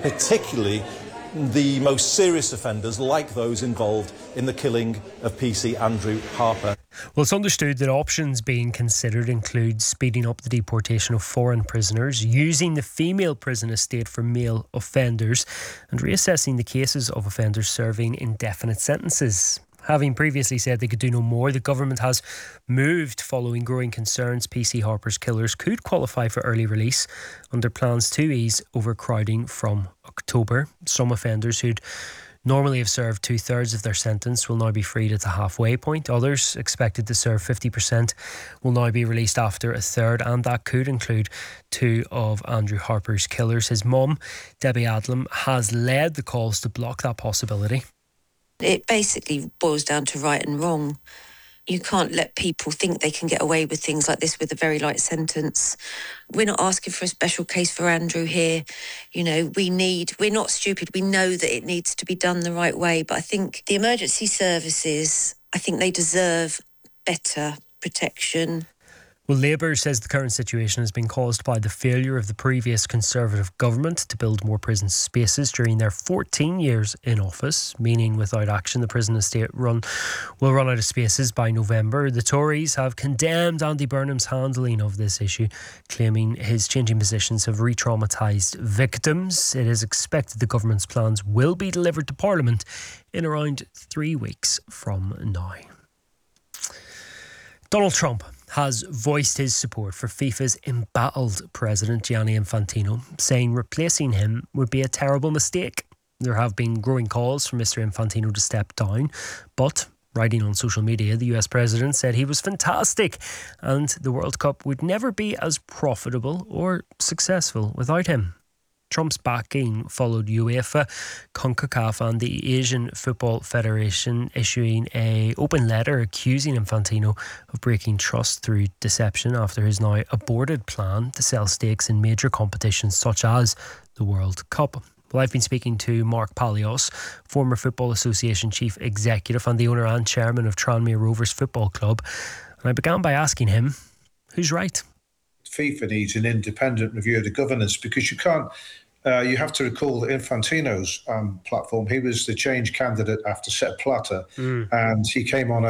particularly the most serious offenders, like those involved in the killing of PC Andrew Harper. Well, it's understood that options being considered include speeding up the deportation of foreign prisoners, using the female prison estate for male offenders, and reassessing the cases of offenders serving indefinite sentences. Having previously said they could do no more, the government has moved following growing concerns PC Harper's killers could qualify for early release under plans to ease overcrowding from October. Some offenders who'd normally have served 2/3 of their sentence will now be freed at the halfway point. Others, expected to serve 50%, will now be released after a third, and that could include two of Andrew Harper's killers. His mum, Debbie Adlam, has led the calls to block that possibility. It basically boils down to right and wrong. You can't let people think they can get away with things like this with a very light sentence. We're not asking for a special case for Andrew here. You know, we're not stupid. We know that it needs to be done the right way. But I think the emergency services, I think they deserve better protection. Well, Labour says the current situation has been caused by the failure of the previous Conservative government to build more prison spaces during their 14 years in office, meaning without action the prison estate will run out of spaces by November. The Tories have condemned Andy Burnham's handling of this issue, claiming his changing positions have re-traumatised victims. It is expected the government's plans will be delivered to Parliament in around 3 weeks from now. Donald Trump has voiced his support for FIFA's embattled president Gianni Infantino, saying replacing him would be a terrible mistake. There have been growing calls for Mr. Infantino to step down, but writing on social media, the US president said he was fantastic and the World Cup would never be as profitable or successful without him. Trump's backing followed UEFA, CONCACAF and the Asian Football Federation issuing an open letter accusing Infantino of breaking trust through deception after his now aborted plan to sell stakes in major competitions such as the World Cup. Well, I've been speaking to Mark Palios, former Football Association Chief Executive and the owner and chairman of Tranmere Rovers Football Club, and I began by asking him, who's right? FIFA needs an independent review of the governance because you can't. You have to recall that Infantino's platform, he was the change candidate after Sepp Blatter, and he came on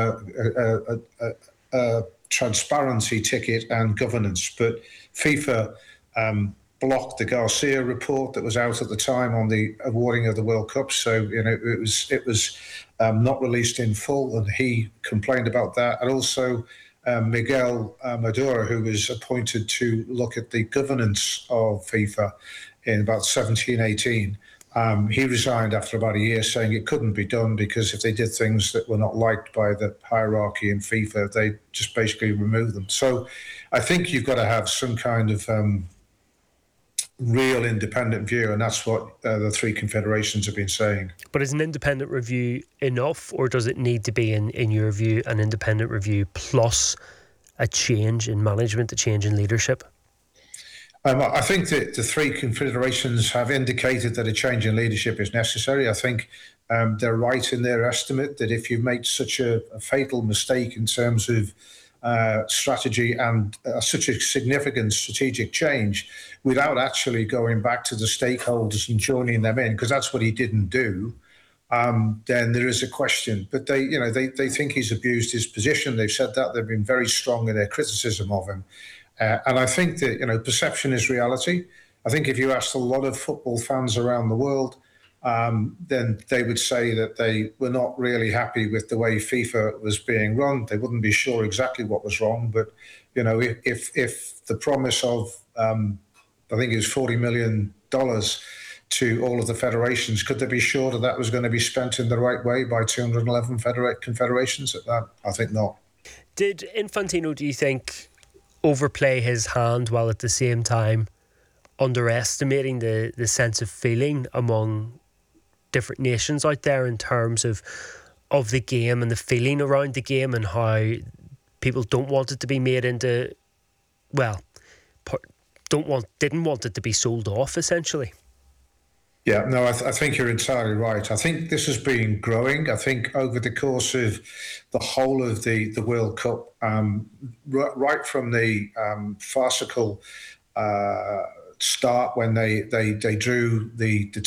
a transparency ticket and governance. But FIFA blocked the Garcia report that was out at the time on the awarding of the World Cup. So it was not released in full, and he complained about that. And also Miguel Maduro, who was appointed to look at the governance of FIFA in about 17-18. He resigned after about a year, saying it couldn't be done because if they did things that were not liked by the hierarchy in FIFA, they just basically remove them. So I think you've got to have some kind of real independent view, and that's what the three confederations have been saying. But is an independent review enough, or does it need to be, in your view, an independent review plus a change in management, a change in leadership? I think that the three confederations have indicated that a change in leadership is necessary. I think they're right in their estimate that if you've made such a fatal mistake in terms of strategy and such a significant strategic change without actually going back to the stakeholders and joining them in, because that's what he didn't do, then there is a question. But they think he's abused his position. They've said that. They've been very strong in their criticism of him. And I think that, perception is reality. I think if you asked a lot of football fans around the world, then they would say that they were not really happy with the way FIFA was being run. They wouldn't be sure exactly what was wrong. But, if the promise of, I think it was $40 million to all of the federations, could they be sure that that was going to be spent in the right way by 211 confederations? I think not. Did Infantino, do you think, overplay his hand while at the same time underestimating the sense of feeling among different nations out there in terms of the game and the feeling around the game, and how people don't want it to be made into, didn't want it to be sold off, essentially? Yeah, no, I think you're entirely right. I think this has been growing. I think over the course of the whole of the World Cup, right from the farcical start when they drew the